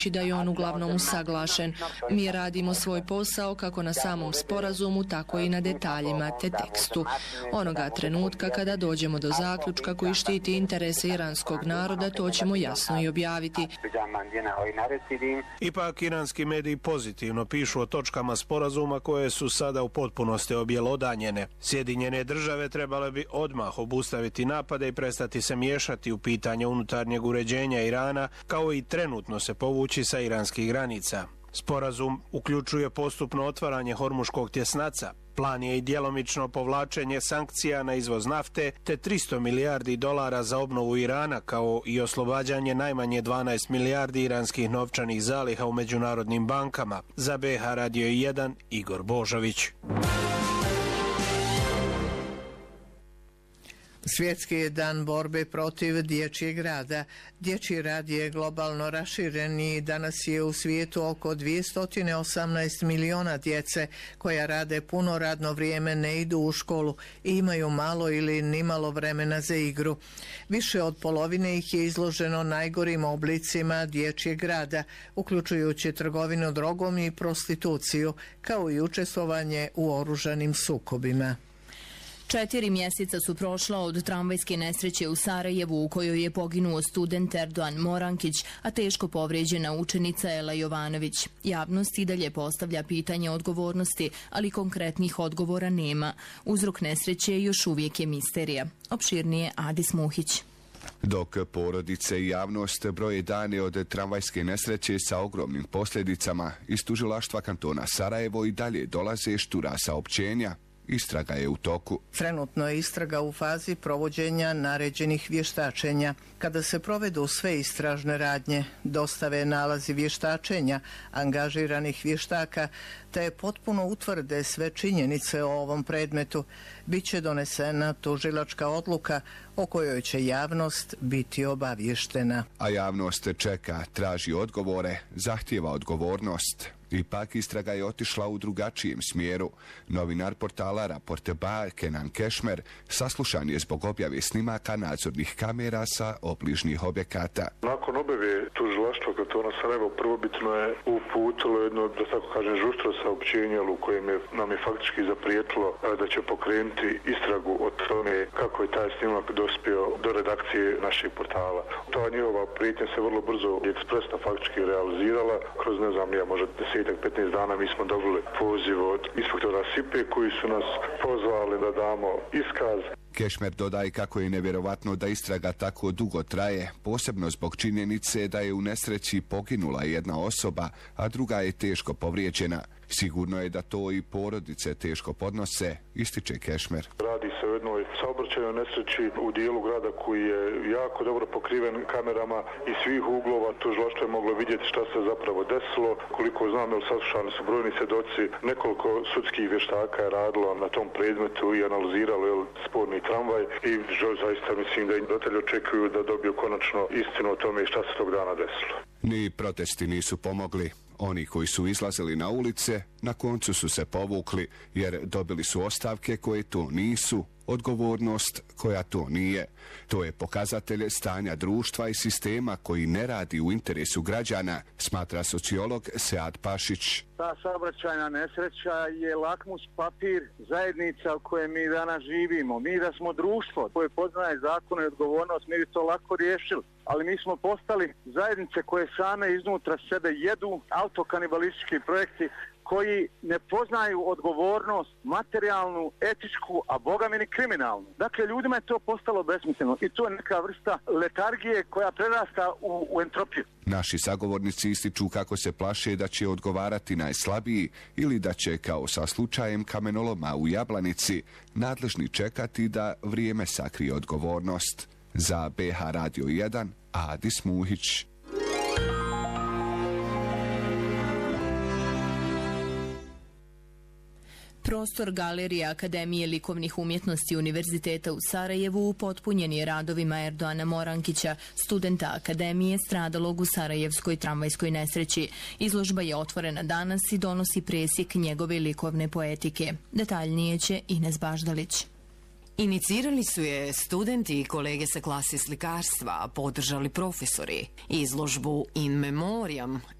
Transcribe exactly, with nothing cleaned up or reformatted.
da je on uglavnom usaglašen. Mi radimo svoj posao kako na samom sporazumu, tako i na detaljima te tekstu. Onoga trenutka kada dođemo do zaključka koji štiti interese iranskog naroda, to ćemo jasno i objaviti. Ipak iranski mediji pozitivno pišu o točkama sporazuma koje su sada u potpunosti objelodanjene. Sjedinjene države trebale bi odmah obustaviti napade i prestati se miješati u pitanje unutarnjeg uređenja Irana, kao i trenutno se povući sa iranskih granica. Sporazum uključuje postupno otvaranje Hormuškog tjesnaca. Plan je i djelomično povlačenje sankcija na izvoz nafte te tristo milijardi dolara za obnovu Irana, kao i oslobađanje najmanje dvanaest milijardi iranskih novčanih zaliha u međunarodnim bankama. Za B H Radio jedan Igor Božović. Svjetski je dan borbe protiv dječjeg rada. Dječji rad je globalno raširen i danas je u svijetu oko dvjesto osamnaest miliona djece koja rade puno radno vrijeme, ne idu u školu i imaju malo ili nimalo vremena za igru. Više od polovine ih je izloženo najgorim oblicima dječjeg rada, uključujući trgovinu drogom i prostituciju, kao i učestvovanje u oružanim sukobima. Četiri mjeseca su prošla od tramvajske nesreće u Sarajevu u kojoj je poginuo student Erdoğan Morankić, a teško povrijeđena učenica Ela Jovanović. Javnost i dalje postavlja pitanje odgovornosti, ali konkretnih odgovora nema. Uzrok nesreće još uvijek je misterija. Opširnije Adis Muhić. Dok porodice i javnost broje dane od tramvajske nesreće sa ogromnim posljedicama, iz tužilaštva kantona Sarajevo i dalje dolaze štura saopćenja. Istraga je u toku. Trenutno je istraga u fazi provođenja naređenih vještačenja. Kada se provedu sve istražne radnje, dostave nalazi vještačenja angažiranih vještaka, te potpuno utvrde sve činjenice o ovom predmetu, bit će donesena tužilačka odluka o kojoj će javnost biti obavještena. A javnost čeka, traži odgovore, zahtijeva odgovornost. Ipak istraga je otišla u drugačijem smjeru. Novinar portala Raport Ba, Kenan Kešmer, saslušan je zbog objave snimaka nadzornih kamera sa obližnjih objekata. Nakon objave tužilaštva kantona Sarajevo prvobitno je uputilo jedno, da tako kažem, žustro saopćenje u kojem je, nam je faktički zaprijetilo da će pokrenuti istragu o tome kako je taj snimak dospio do redakcije našeg portala. Ta njihova prijetnja se vrlo brzo i ekspresno faktički realizirala. Kroz, ne znam, ja možda desetak, petnaest dana mi smo dobili poziv od inspektora Sipe koji su nas pozvali da damo iskaz. Kešmer dodaje kako je nevjerovatno da istraga tako dugo traje, posebno zbog činjenice da je u nesreći poginula jedna osoba, a druga je teško povrijeđena. Sigurno je da to i porodice teško podnose, ističe Kešmer. Radi se o jednoj saobraćajnoj nesreći u dijelu grada koji je jako dobro pokriven kamerama i svih uglova. Tužilaštvo je moglo vidjeti šta se zapravo desilo. Koliko znam, jer saslušani su brojni svjedoci, nekoliko sudskih vještaka je radilo na tom predmetu i analiziralo je sporni tramvaj i zaista mislim da im dotelj očekuju da dobiju konačno istinu o tome šta se tog dana desilo. Ni protesti nisu pomogli. Oni koji su izlazili na ulice, na koncu su se povukli, jer dobili su ostavke koje to nisu, odgovornost koja to nije. To je pokazatelj stanja društva i sistema koji ne radi u interesu građana, smatra sociolog Sead Pašić. Ta saobraćajna nesreća je lakmus papir zajednica u kojoj mi danas živimo. Mi da smo društvo koje poznaje zakon i odgovornost, mi bi to lako riješili. Ali mi smo postali zajednice koje same iznutra sebe jedu, autokanibalistički projekti koji ne poznaju odgovornost materijalnu, etičku, a boga mi ni kriminalnu. Dakle, ljudima je to postalo besmisleno i to je neka vrsta letargije koja prerasta u, u entropiju. Naši sagovornici ističu kako se plaše da će odgovarati najslabiji ili da će, kao sa slučajem kamenoloma u Jablanici, nadležni čekati da vrijeme sakrije odgovornost. Za B H Radio jedan, Adis Muhić. Prostor Galerije Akademije likovnih umjetnosti Univerziteta u Sarajevu upotpunjen je radovima Erdoğana Morankića, studenta Akademije stradalog u Sarajevskoj tramvajskoj nesreći. Izložba je otvorena danas i donosi presjek njegove likovne poetike. Detaljnije će Ines Baždalić. Inicirali su je studenti i kolege sa klase slikarstva, podržali profesori. Izložbu In Memoriam